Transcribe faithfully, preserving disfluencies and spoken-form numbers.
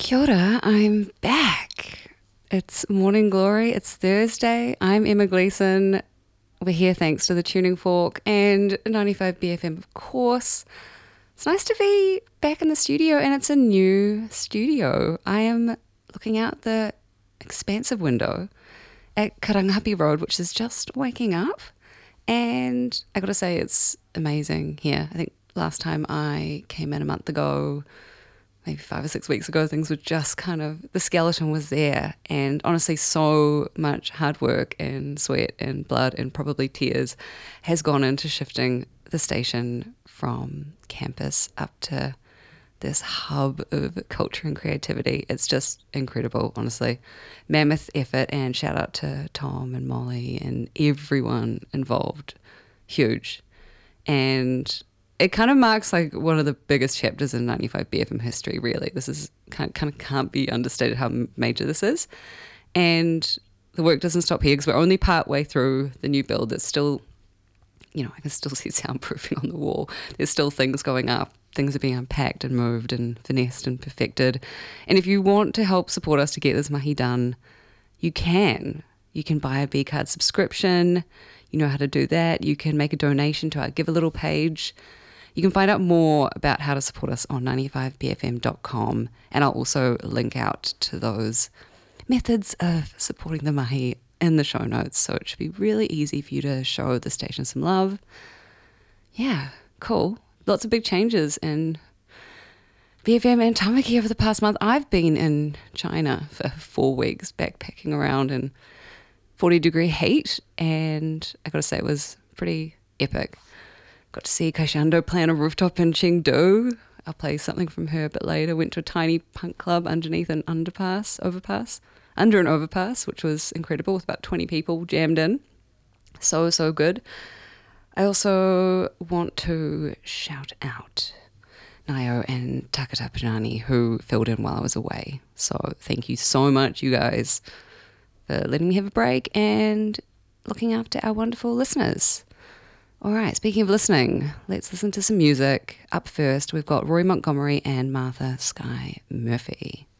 Kia ora, I'm back. It's Morning Glory, it's Thursday. I'm Emma Gleeson. We're here thanks to the Tuning Fork and ninety-five B F M, of course. It's nice to be back in the studio, and it's a new studio. I am looking out the expansive window at Karangahape Road, which is just waking up. And I got to say, it's amazing here. I think last time I came in a month ago, maybe five or six weeks ago, things were just kind of, the skeleton was there. And honestly, so much hard work and sweat and blood and probably tears has gone into shifting the station from campus up to this hub of culture and creativity. It's just incredible, honestly. Mammoth effort, and shout out to Tom and Molly and everyone involved. Huge. And it kind of marks like one of the biggest chapters in ninety-five B F M history, really. This is kind of, kind of can't be understated how major this is. And the work doesn't stop here because we're only part way through the new build. It's still, you know, I can still see soundproofing on the wall. There's still things going up. Things are being unpacked and moved and finessed and perfected. And if you want to help support us to get this mahi done, you can. You can buy a B Card subscription. You know how to do that. You can make a donation to our Give a Little page. You can find out more about how to support us on ninety-five b f m dot com, and I'll also link out to those methods of supporting the mahi in the show notes, so it should be really easy for you to show the station some love. Yeah, cool. Lots of big changes in B F M and Tamaki over the past month. I've been in China for four weeks backpacking around in forty degree heat, and I gotta say it was pretty epic. Got to see Kaishando play on a rooftop in Chengdu. I'll play something from her a bit later. Went to a tiny punk club underneath an underpass, overpass, under an overpass, which was incredible, with about twenty people jammed in. So, so good. I also want to shout out Nayo and Takata Panani, who filled in while I was away. So thank you so much, you guys, for letting me have a break and looking after our wonderful listeners. All right, speaking of listening, let's listen to some music. Up first, we've got Roy Montgomery and Martha Skye Murphy.